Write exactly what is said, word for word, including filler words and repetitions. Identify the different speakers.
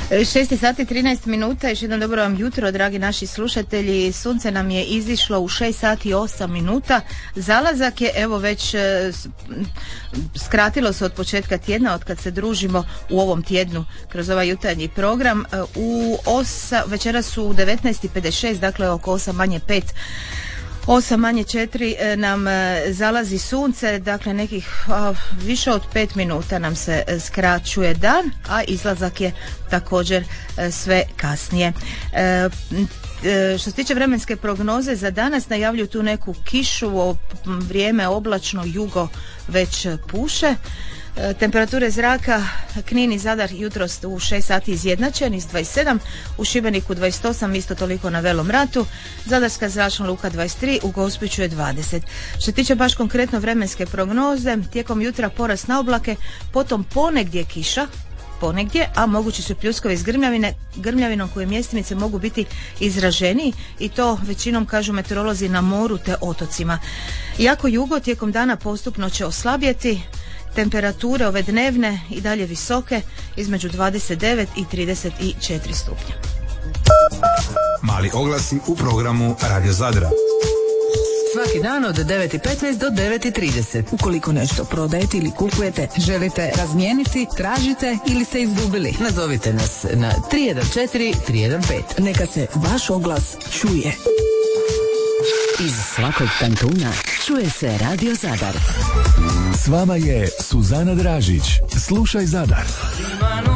Speaker 1: šest sati trinaest minuta, još jedno dobro vam jutro, dragi naši slušatelji. Sunce nam je izišlo u šest sati i osam minuta. Zalazak je evo već e, skratilo se od početka tjedna, od kad se družimo u ovom tjednu kroz ovaj jutarnji program. E, u osa, večera su u devetnaest i pedeset šest, dakle oko osam manje pet, osam manje četiri nam zalazi sunce, dakle nekih a, više od pet minuta nam se skraćuje dan, a izlazak je također sve kasnije. E, Što se tiče vremenske prognoze za danas, najavljuju tu neku kišu, vrijeme oblačno, jugo već puše. Temperature zraka Knin i Zadar jutros u šest sati izjednačeni s dvadeset sedam, u Šibeniku dvadeset osam, isto toliko na Velom Ratu, Zadarska zračna luka dvadeset tri, u Gospiću je dvadeset. Što se tiče baš konkretno vremenske prognoze, tijekom jutra porast na oblake, potom ponegdje kiša, ponegdje, a mogući su pljuskovi iz grmljavine, grmljavinom koje mjestimice mogu biti izraženiji i to većinom kažu meteorolozi na moru te otocima. Iako jugo tijekom dana postupno će oslabjeti, temperature ove dnevne i dalje visoke, između dvadeset devet i trideset četiri stupnja.
Speaker 2: Mali oglasi u programu Radio Zadra.
Speaker 3: Svaki dan od devet i petnaest do devet i trideset.
Speaker 4: Ukoliko nešto prodajete ili kupujete, želite razmijeniti, tražite ili ste izgubili,
Speaker 3: nazovite nas na tri jedan četiri tri jedan pet.
Speaker 4: Neka se vaš oglas čuje.
Speaker 3: Iz svakog kantuna čuje se Radio Zadar.
Speaker 5: S vama je Suzana Dražić. Slušaj Zadar.